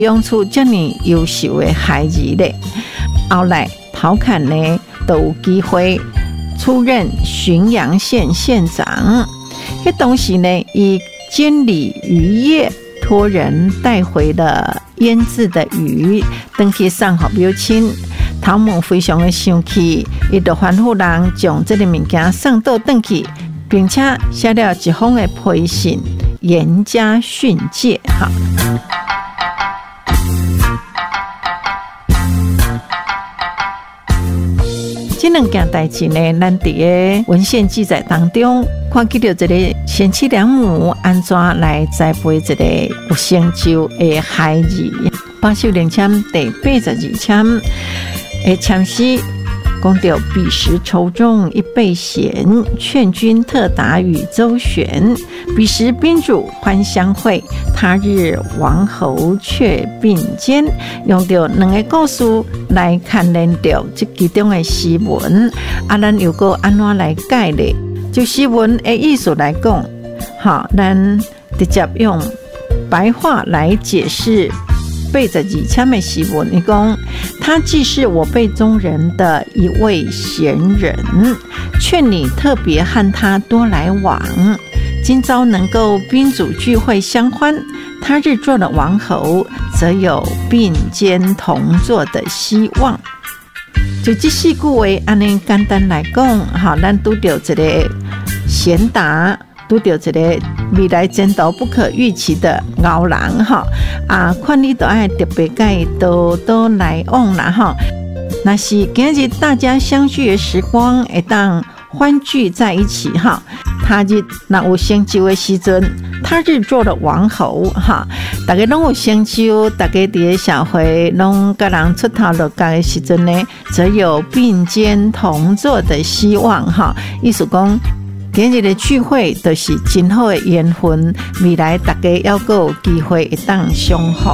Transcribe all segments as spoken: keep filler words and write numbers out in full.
养出这么优秀的孩子咧，后来陶侃呢都有机会出任浔阳县县长。迄当时呢，以监理渔业托人带回了腌制的鱼，登去送给表亲。陶母非常的生气，伊就吩咐人将这个物件送到登去，并且写了一封的批信，严加训诫。哈，这两件代志呢，咱伫个文献记载当中，看见到这个贤妻良母安怎来栽培一个有成就的孩子。八秀莲签第八十二签的签诗讲到：彼时愁中一倍闲，劝君特答与周旋。彼时宾主欢相会，他日王侯却并肩。用到两个故事来看连到这其中的诗文，啊，咱又个安怎来解呢？就诗文的意思来讲，好，咱直接用白话来解释。八十二签的诗文，你讲他既是我辈中人的一位贤人，劝你特别和他多来往。今朝能够宾主聚会相欢，他日做了王侯，则有并肩同坐的希望。就这四句话，安尼简单来讲，好，咱拄到一个贤达。拄到一个未来前途不可预期的牛人哈啊，看你都爱特别介多多来往啦哈。那是今日大家相聚的时光，会当欢聚在一起哈。他日那有成就的时阵，他日做了王侯哈。大家拢有成就，大家伫个社会拢甲人出头落脚的时阵呢，则有并肩同坐的希望哈。意思讲。今日的聚会就是真好的缘分，未来大家要阁有机会会当相逢。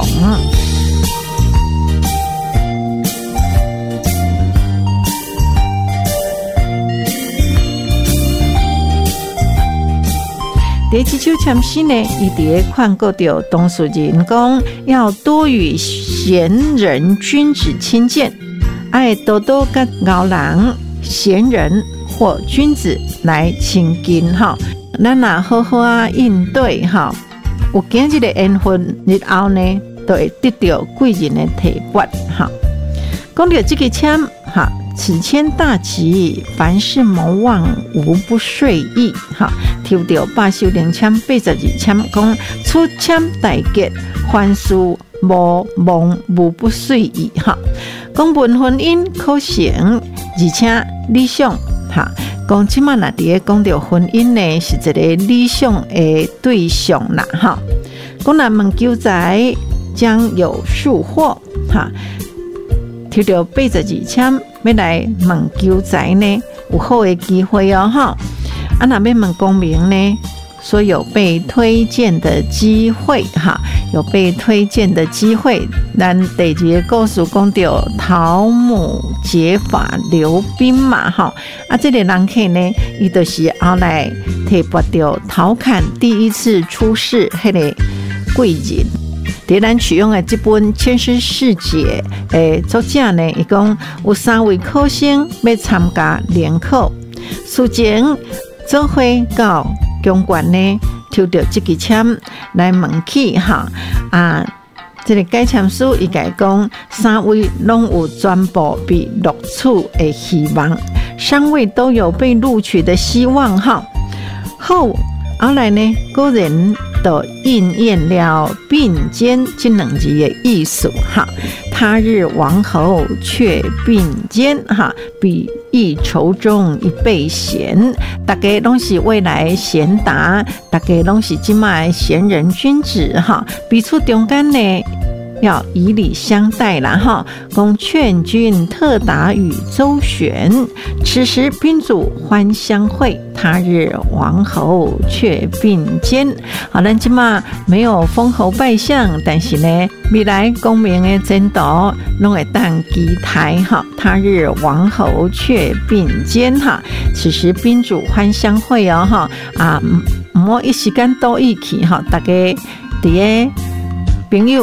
第七首签诗呢，伊伫个看过到当事人讲，要多与贤人君子亲近，爱多多甲牛人贤人。或君子来亲近哈，咱若好好啊应对哈，有今日的缘分，日后呢都会得到贵人的提拔哈。讲到这个签哈，此签大吉，凡事谋望无不遂意哈。抽到八秀莲签八十二签，讲出签大吉，凡事无望无不遂意哈。讲问婚姻可行，而且理想。哈，讲即马那伫个讲到婚姻呢，是一个理想的对象啦，哈。讲若问求财将有殊获，哈。抽到八十二签，要来问求财呢，有好的机会哦，哈。啊，若要问功名呢，所有被推荐的机会，哈，有被推荐的机会。咱第二个故事讲到陶母结发留兵嘛，哈啊，这个人客呢，伊就是后来提拔到陶侃第一次出仕迄个贵人。伫咱取用的这本《千诗世解》诶，作者呢，伊讲有三位考生要参加联考，事前做伙到公馆呢，抽到这个签来问起哈啊。这个解签书伊甲讲，三位拢有全部被录取的希望，三位都有被录取的希望哈。后后来呢，果然都应验了并肩这两字的意思哈。他日王侯却并肩哈，比益愁中一倍闲。大家拢是未来贤达，大家拢是今卖贤人君子哈。彼此中间呢，要以礼相待啦哈。公劝君特答与周旋，此时宾主欢相会，他日王侯却并肩。好，咱今嘛没有封侯拜相，但是呢，未来功名的前途拢会当期待哈。他日王侯却并肩哈，此时宾主欢相会哦哈啊，唔好一时间多意气哈，大家伫个朋友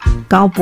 交陪